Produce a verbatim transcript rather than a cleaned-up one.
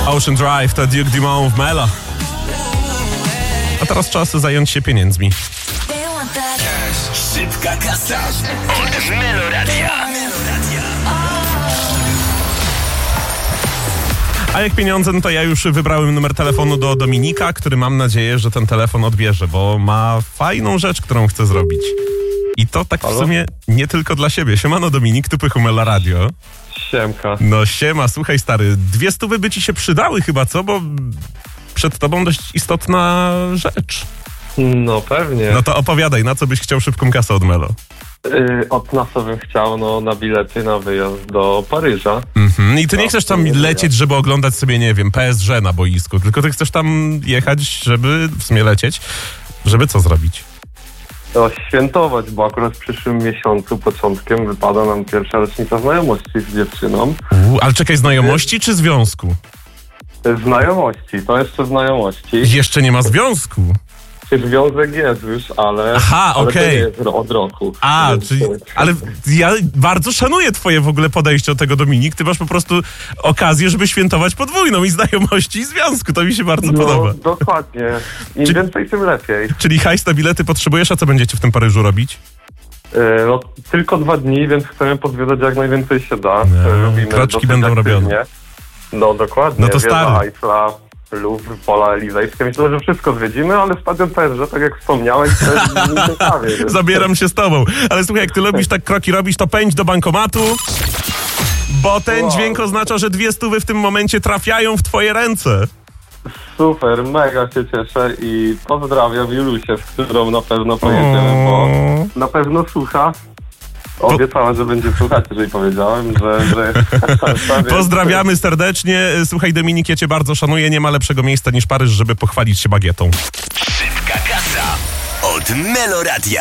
Ocean Drive to Duke Dumont w Melo. A teraz czas zająć się pieniędzmi. Szybka kasa od Meloradia. A jak pieniądze, no to ja już wybrałem numer telefonu do Dominika, który mam nadzieję, że ten telefon odbierze, bo ma fajną rzecz, którą chce zrobić. I to tak w sumie nie tylko dla siebie. Siemano Dominik, tu Pychu Melo Radio. Siemka. No siema, słuchaj stary, dwie stówy by ci się przydały chyba, co? Bo przed tobą dość istotna rzecz. No pewnie. No to opowiadaj, na co byś chciał szybką kasę od Melo? Yy, od nas bym chciał no, na bilety na wyjazd do Paryża. Mhm. I ty nie No, chcesz tam nie lecieć, żeby oglądać sobie, nie wiem, P S G na boisku, tylko ty chcesz tam jechać, żeby w sumie lecieć, żeby co zrobić? To świętować, bo akurat w przyszłym miesiącu, początkiem, wypada nam pierwsza rocznica znajomości z dziewczyną. U, ale czekaj, znajomości czy związku? Znajomości, to jeszcze znajomości. Jeszcze nie ma związku. Związek jest już, ale, Aha, ale okej. to nie jest od roku. A, Więc czyli, to jest- ale ja bardzo szanuję twoje w ogóle podejście do tego, Dominik. Ty masz po prostu okazję, żeby świętować podwójną i znajomości i związku. To mi się bardzo No, podoba. dokładnie. Im Czy- więcej, tym lepiej. Czyli hajs na bilety potrzebujesz, a co będziecie w tym Paryżu robić? Yy, no, tylko dwa dni, więc chcemy pozwiedzać jak najwięcej się da. No, Robimy kroczki dosyć będą aktywnie. robione. No dokładnie. No to Wieża stary. Eiffla, Louvre, Pola Elizejskie. Myślę, że wszystko zwiedzimy, ale stadion P S G, tak jak wspomniałeś, to jest nie ciekawie. więc- Zabieram się z tobą. Ale słuchaj, jak ty lubisz tak kroki robić, to pędź do bankomatu, bo ten Wow. dźwięk oznacza, że dwie stówy w tym momencie trafiają w twoje ręce. Super, mega się cieszę i pozdrawiam Julusię, z którą na pewno pojedziemy, bo na pewno słucha. Obiecała, że będzie słuchać, jeżeli powiedziałem, że... że Pozdrawiamy serdecznie. Słuchaj, Dominik, ja cię bardzo szanuję. Nie ma lepszego miejsca niż Paryż, żeby pochwalić się bagietą. Szybka kasa od Meloradia.